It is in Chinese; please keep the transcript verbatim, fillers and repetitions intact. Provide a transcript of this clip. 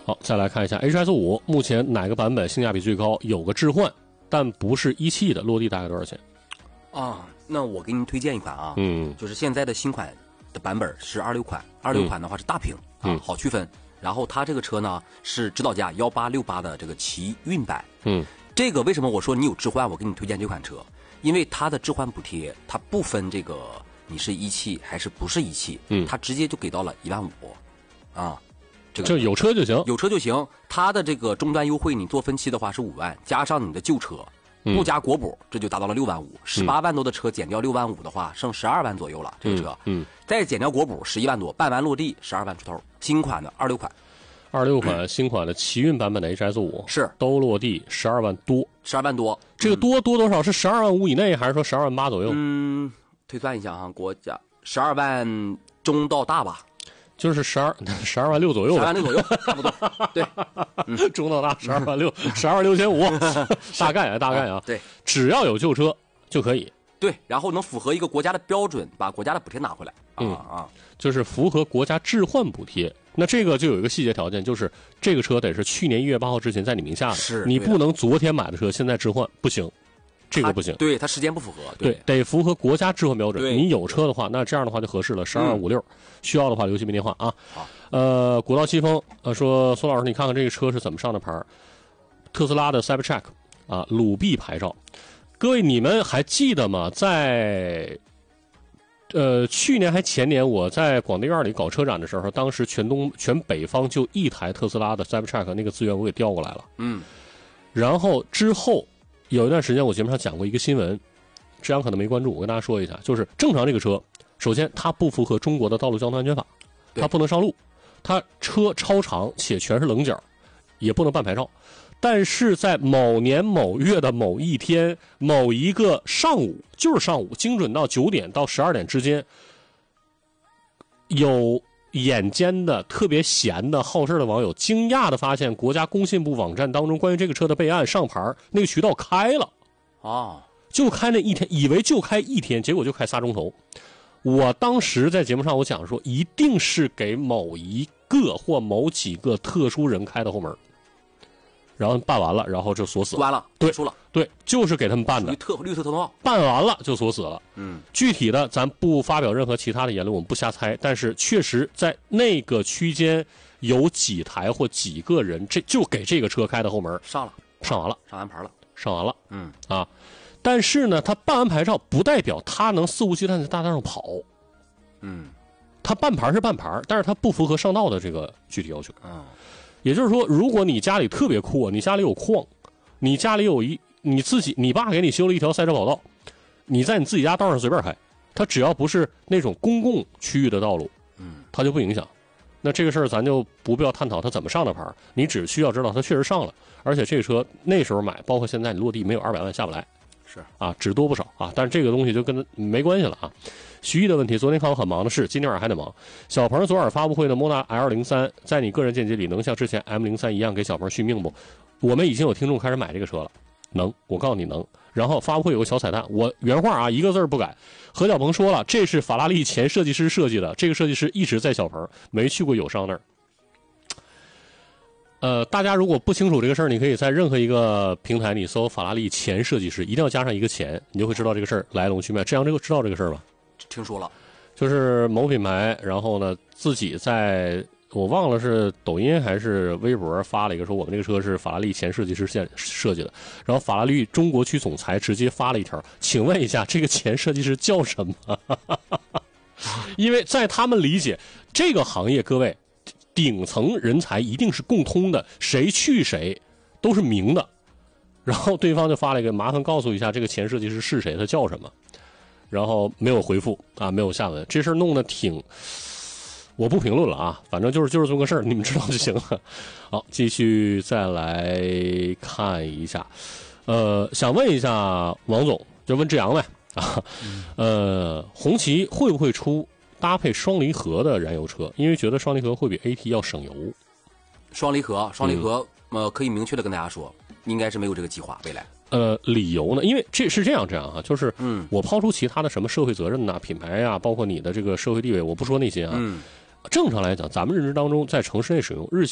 好，再来看一下 H S 五，目前哪个版本性价比最高？有个置换，但不是一汽的，落地大概多少钱？ 啊，那我给您推荐一款啊， 嗯， 就是现在的新款的版本是二六款，二六款的话是大屏、 嗯、 啊，好区分。然后它这个车呢是指导价一八六八的这个奇骏版， 嗯， 这个为什么我说你有置换，我给你推荐这款车，因为它的置换补贴它不分这个你是一汽还是不是一汽， 嗯， 它直接就给到了一万五，啊。这个就有车就行， 有车就行。它的这个终端优惠，你做分期的话是五万，加上你的旧车，不加国补，这就达到了六万五。十八万多的车减掉六万五的话，剩十二万左右了。这个车， 嗯， 再减掉国补十一万多，办完落地十二万出头。新款的二六款， 二六款新款的奇骏版本的 H S 五是都落地十二万多， 十二万多。 这个多多多少是十二万五以内，还是说十二万八左右？ 嗯，推算一下哈，国家十二万中到大吧。 就是十二十二万六左右， 十二万六左右，差不多。对， 嗯，中到大十二万六，十二万六千五，大概啊，大概啊， 对， 只要有旧车就可以。 对，然后能符合一个国家的标准，把国家的补贴拿回来。 嗯啊， 就是符合国家置换补贴。那这个就有一个细节条件，就是这个车得是去年一月八号之前在你名下的， 是你不能昨天买的车现在置换，不行。这个不行， 对它时间不符合， 对，对得符合国家置换标准。 对你有车的话，那这样的话就合适了，十二万五六。需要的话留起没电话啊。 好， 呃，古道西风呃说，苏老师，你看看这个车是怎么上的牌？特斯拉的 Cybertruck 啊，鲁 B 牌照。各位，你们还记得吗？在呃去年还前年，我在广电院里搞车展的时候，当时全东全北方就一台特斯拉的 Cybertruck 那个资源我给调过来了。 嗯， 然后之后。有一段时间我节目上讲过一个新闻，志阳可能没关注，我跟大家说一下，就是正常这个车，首先它不符合中国的道路交通安全法，它不能上路，它车超长且全是棱角，也不能办牌照。但是在某年某月的某一天某一个上午，就是上午，精准到九点到十二点之间，有眼尖的特别闲的好事的网友惊讶的发现，国家工信部网站当中关于这个车的备案上牌那个渠道开了啊， 就开那一天，以为就开一天，结果就开仨钟头。我当时在节目上我讲说，一定是给某一个或某几个特殊人开的后门，然后办完了，然后就锁死了， 关了， 对， 输了， 对，就是给他们办的， 特绿色通道， 办完了就锁死了。 嗯， 具体的咱不发表任何其他的言论，我们不瞎猜，但是确实在那个区间有几台或几个人，这就给这个车开的后门上了， 上完了， 上完牌了， 上完了， 嗯啊，但是呢，他办完牌照不代表他能肆无忌惮在大道上跑， 嗯， 他办牌是办牌，但是他不符合上道的这个具体要求。 嗯， 也就是说，如果你家里特别阔，你家里有矿，你家里有一你自己，你爸给你修了一条赛车跑道，你在你自己家道上随便开，它只要不是那种公共区域的道路， 嗯， 它就不影响。那这个事儿咱就不必要探讨它怎么上的牌，你只需要知道它确实上了，而且这个车那时候买，包括现在你落地没有二百万下不来， 是啊，只多不少啊。但是这个东西就跟没关系了啊。徐毅的问题，昨天看我很忙的事，今天晚上还得忙。小鹏昨晚发布会的 Mona L 零三，在你个人见解里能像之前 M 零三一样给小鹏续命不？我们已经有听众开始买这个车了，能，我告诉你能。然后发布会有个小彩蛋，我原话啊，一个字不改。何小鹏说了，这是法拉利前设计师设计的，这个设计师一直在小鹏，没去过友商那儿。呃，大家如果不清楚这个事儿，你可以在任何一个平台你搜法拉利前设计师，一定要加上一个前，你就会知道这个事儿来龙去脉。这样这个知道这个事儿吗？ 听说了， 就是某品牌，然后呢自己在我忘了是抖音还是微博发了一个说我们这个车是法拉利前设计师现设计的，然后法拉利中国区总裁直接发了一条，请问一下这个前设计师叫什么？因为在他们理解这个行业，各位顶层人才一定是共通的，谁去谁都是明的。然后对方就发了一个，麻烦告诉一下这个前设计师是谁，他叫什么？然后没有回复啊，没有下文。这事儿弄得挺，我不评论了啊，反正就是就是这么个事儿，你们知道就行了。好，继续再来看一下，呃，想问一下王总，就问志阳呗啊，呃，红旗会不会出搭配双离合的燃油车？因为觉得双离合会比 A T 要省油。 双离合，双离合，嗯、呃，可以明确的跟大家说，应该是没有这个计划，未来。 呃，理由呢？因为这是这样这样啊，就是嗯，我抛出其他的什么社会责任呐、品牌呀、啊，包括你的这个社会地位，我不说那些啊。嗯，正常来讲，咱们认知当中，在城市内使用日